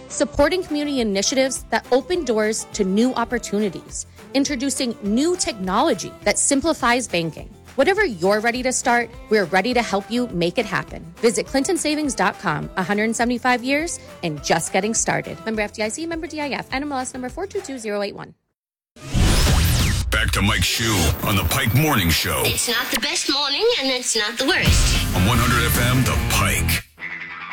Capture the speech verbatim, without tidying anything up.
supporting community initiatives that open doors to new opportunities, introducing new technology that simplifies banking. Whatever you're ready to start, we're ready to help you make it happen. Visit clinton savings dot com. one hundred seventy-five years and just getting started. Member F D I C, member D I F, N M L S number four two two zero eight one. Back to Mike Shue on the Pike Morning Show. It's not the best morning and it's not the worst. On one hundred F M, The Pike.